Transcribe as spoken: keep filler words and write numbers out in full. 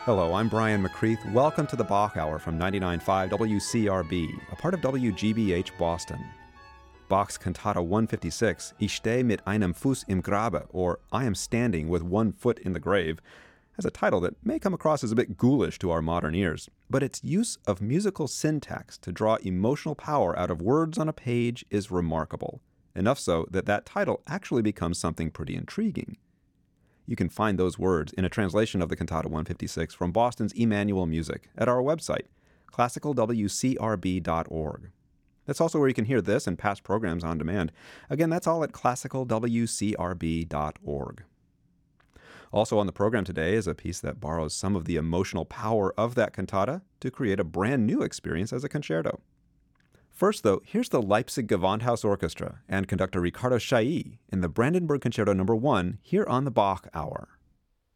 Hello, I'm Brian McCreath. Welcome to the Bach Hour from ninety-nine point five W C R B, a part of W G B H Boston. Bach's Cantata one fifty-six, Ich stehe mit einem Fuß im Grabe, or I am standing with one foot in the grave, has a title that may come across as a bit ghoulish to our modern ears, but its use of musical syntax to draw emotional power out of words on a page is remarkable, enough so that that title actually becomes something pretty intriguing. You can find those words in a translation of the Cantata one fifty-six from Boston's Emmanuel Music at our website, classical w c r b dot org. That's also where you can hear this and past programs on demand. Again, that's all at classical w c r b dot org. Also on the program today is a piece that borrows some of the emotional power of that cantata to create a brand new experience as a concerto. First, though, here's the Leipzig Gewandhaus Orchestra and conductor Ricardo Chailly in the Brandenburg Concerto number one here on the Bach Hour.